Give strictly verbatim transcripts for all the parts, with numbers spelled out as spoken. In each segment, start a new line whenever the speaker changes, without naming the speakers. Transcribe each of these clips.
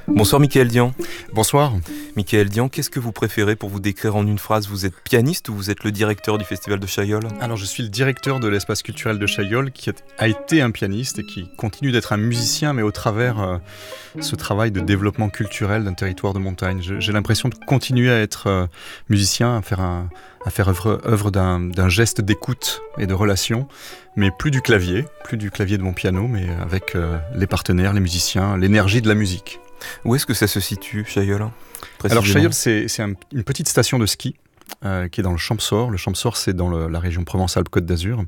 Bonsoir Mickaël Dian.
Bonsoir.
Mickaël Dian, qu'est-ce que vous préférez pour vous décrire en une phrase? Vous êtes pianiste ou vous êtes le directeur du Festival de Chaillol?
Alors je suis le directeur de l'espace culturel de Chaillol qui a été un pianiste et qui continue d'être un musicien, mais au travers euh, ce travail de développement culturel d'un territoire de montagne. Je, j'ai l'impression de continuer à être euh, musicien, à faire, un, à faire œuvre, œuvre d'un, d'un geste d'écoute et de relation, mais plus du clavier, plus du clavier de mon piano, mais avec euh, les partenaires, les musiciens, l'énergie de la musique.
Où est-ce que ça se situe, Chaillol?
Alors Chaillol, c'est, c'est un, une petite station de ski euh, qui est dans le Champsaur. Le Champsaur, c'est dans le, la région Provence-Alpes-Côte d'Azur.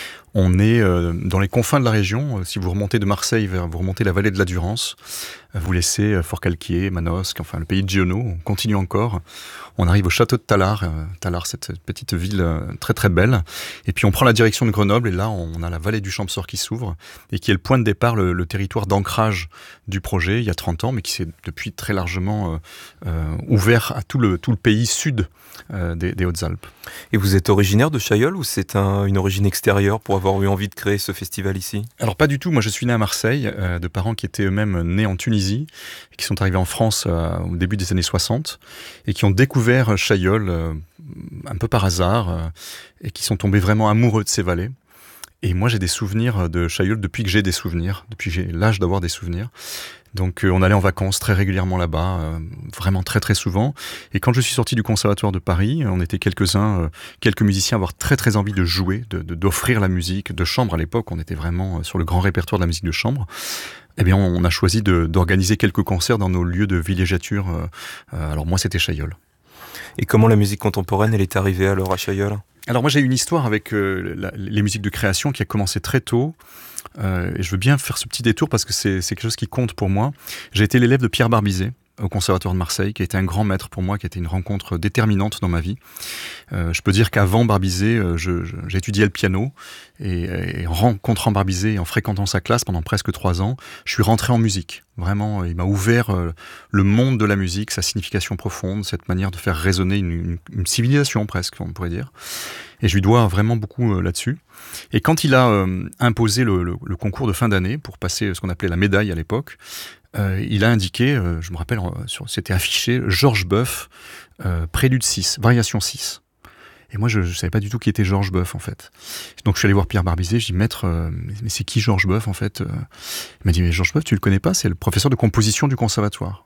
On est euh, dans les confins de la région. Si vous remontez de Marseille, vers, vous remontez la vallée de la Durance, vous laissez euh, Forcalquier, Manosque, enfin le pays de Giono. On continue encore. On arrive au château de Tallard. Euh, Tallard, cette petite ville euh, très très belle. Et puis on prend la direction de Grenoble et là on a la vallée du Champsaur qui s'ouvre et qui est le point de départ, le, le territoire d'ancrage du projet il y a trente ans, mais qui s'est depuis très largement euh, euh, ouvert à tout le, tout le pays sud euh, des, des Hautes-Alpes.
Et vous êtes originaire de Chaillol ou c'est un, une origine extérieure pour avoir eu envie de créer ce festival ici?
Alors pas du tout, moi je suis né à Marseille, euh, de parents qui étaient eux-mêmes nés en Tunisie, et qui sont arrivés en France euh, au début des années soixante, et qui ont découvert Chaillol euh, un peu par hasard, euh, et qui sont tombés vraiment amoureux de ces vallées. Et moi j'ai des souvenirs de Chaillol depuis que j'ai des souvenirs, depuis que j'ai l'âge d'avoir des souvenirs. Donc euh, on allait en vacances très régulièrement là-bas, euh, vraiment très très souvent. Et quand je suis sorti du conservatoire de Paris, on était quelques-uns, euh, quelques musiciens à avoir très très envie de jouer, de, de, d'offrir la musique de chambre à l'époque. On était vraiment sur le grand répertoire de la musique de chambre. Eh bien on a choisi de, d'organiser quelques concerts dans nos lieux de villégiature. Euh, euh, alors moi c'était Chaillol.
Et comment la musique contemporaine elle est arrivée alors à Chaillol?
Alors moi j'ai une histoire avec euh, la, les musiques de création qui a commencé très tôt. Euh, et je veux bien faire ce petit détour parce que c'est, c'est quelque chose qui compte pour moi. J'ai été l'élève de Pierre Barbizet au Conservatoire de Marseille, qui a été un grand maître pour moi, qui a été une rencontre déterminante dans ma vie. Euh, je peux dire qu'avant Barbizet, euh, je, je, j'étudiais le piano, et, et en rencontrant Barbizet et en fréquentant sa classe pendant presque trois ans, je suis rentré en musique. Vraiment, il m'a ouvert euh, le monde de la musique, sa signification profonde, cette manière de faire résonner une, une, une civilisation presque, on pourrait dire. Et je lui dois vraiment beaucoup euh, là-dessus. Et quand il a euh, imposé le, le, le concours de fin d'année pour passer ce qu'on appelait la médaille à l'époque, euh, il a indiqué, euh, je me rappelle, euh, sur, c'était affiché Georges Boeuf, euh, Prélude six, Variation six. Et moi, je ne savais pas du tout qui était Georges Boeuf, en fait. Donc, je suis allé voir Pierre Barbizet, je dis, maître, euh, mais c'est qui Georges Boeuf, en fait? Il m'a dit, mais Georges Boeuf, tu le connais pas? C'est le professeur de composition du conservatoire.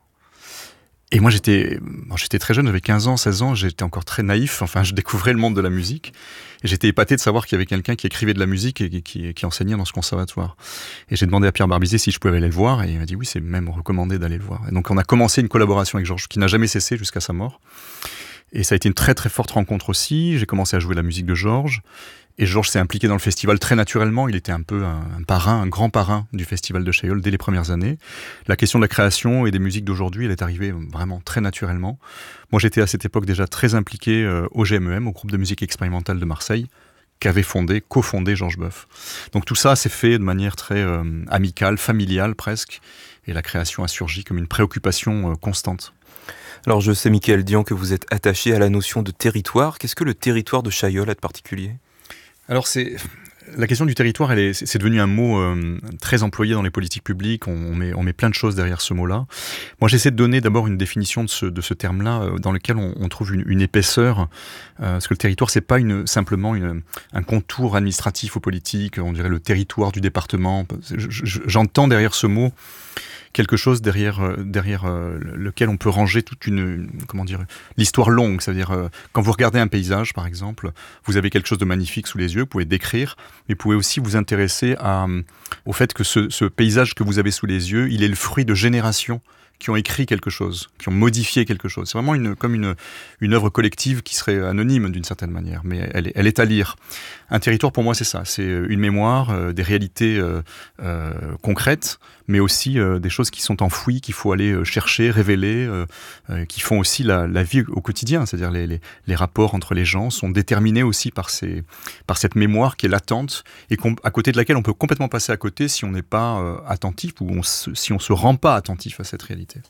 Et moi, j'étais, bon, j'étais très jeune, j'avais quinze ans, seize ans, j'étais encore très naïf, enfin, je découvrais le monde de la musique. Et j'étais épaté de savoir qu'il y avait quelqu'un qui écrivait de la musique et qui, qui enseignait dans ce conservatoire. Et j'ai demandé à Pierre Barbizet si je pouvais aller le voir, et il m'a dit oui, c'est même recommandé d'aller le voir. Et donc, on a commencé une collaboration avec Georges, qui n'a jamais cessé jusqu'à sa mort. Et ça a été une très très forte rencontre aussi. J'ai commencé à jouer la musique de Georges. Et Georges s'est impliqué dans le festival très naturellement. Il était un peu un, un parrain, un grand parrain du festival de Chaillol dès les premières années. La question de la création et des musiques d'aujourd'hui, elle est arrivée vraiment très naturellement. Moi, j'étais à cette époque déjà très impliqué euh, au G M E M, au groupe de musique expérimentale de Marseille, qu'avait fondé, cofondé Georges Boeuf. Donc tout ça s'est fait de manière très euh, amicale, familiale presque. Et la création a surgi comme une préoccupation euh, constante.
Alors je sais, Mickaël Dian, que vous êtes attaché à la notion de territoire. Qu'est-ce que le territoire de Chaillol a de particulier?
Alors c'est la question du territoire, elle est, c'est devenu un mot euh, très employé dans les politiques publiques. On, on, met, on met plein de choses derrière ce mot-là. Moi, j'essaie de donner d'abord une définition de ce, de ce terme-là, euh, dans lequel on, on trouve une, une épaisseur, euh, parce que le territoire, c'est pas une, simplement une, un contour administratif ou politique. On dirait le territoire du département. Je, je, j'entends derrière ce mot quelque chose derrière euh, derrière euh, lequel on peut ranger toute une, une comment dire l'histoire longue, c'est-à-dire euh, quand vous regardez un paysage par exemple, vous avez quelque chose de magnifique sous les yeux, vous pouvez décrire, mais vous pouvez aussi vous intéresser à au fait que ce, ce paysage que vous avez sous les yeux, il est le fruit de générations qui ont écrit quelque chose, qui ont modifié quelque chose. C'est vraiment une, comme une, une œuvre collective qui serait anonyme d'une certaine manière, mais elle est, elle est à lire. Un territoire, pour moi, c'est ça. C'est une mémoire, euh, des réalités euh, euh, concrètes, mais aussi euh, des choses qui sont enfouies, qu'il faut aller chercher, révéler, euh, euh, qui font aussi la, la vie au quotidien. C'est-à-dire les, les, les rapports entre les gens sont déterminés aussi par, ces, par cette mémoire qui est latente et à côté de laquelle on peut complètement passer à côté si on n'est pas euh, attentif ou on se, si on ne se rend pas attentif à cette réalité.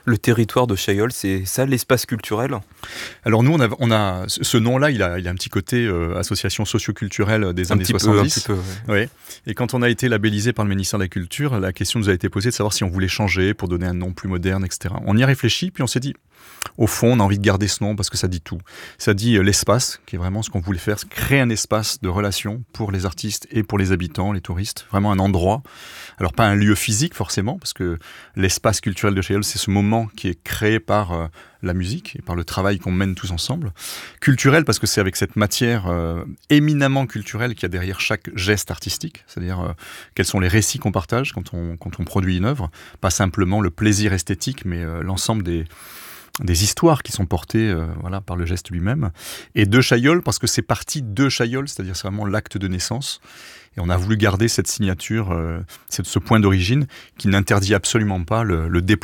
Le territoire de Chaillol, c'est ça l'espace culturel?
Alors nous, on a, on a ce nom-là, il a, il a un petit côté euh, association socio-culturelle des années soixante-dix.
Peu, un petit peu, ouais.
Ouais. Et quand on a été labellisé par le ministère de la Culture, la question nous a été posée de savoir si on voulait changer pour donner un nom plus moderne, et cetera. On y a réfléchi, puis on s'est dit, au fond, on a envie de garder ce nom parce que ça dit tout. Ça dit euh, l'espace, qui est vraiment ce qu'on voulait faire, c'est créer un espace de relation pour les artistes et pour les habitants, les touristes. Vraiment un endroit. Alors pas un lieu physique forcément, parce que l'espace culturel de Chaillol, c'est ce moment qui est créé par euh, la musique et par le travail qu'on mène tous ensemble. Culturel, parce que c'est avec cette matière euh, éminemment culturelle qu'il y a derrière chaque geste artistique, c'est-à-dire euh, quels sont les récits qu'on partage quand on, quand on produit une œuvre, pas simplement le plaisir esthétique, mais euh, l'ensemble des des histoires qui sont portées euh, voilà, par le geste lui-même. Et de Chaillol, parce que c'est parti de Chaillol, c'est-à-dire c'est vraiment l'acte de naissance. Et on a voulu garder cette signature, euh, ce point d'origine qui n'interdit absolument pas le, le déploiement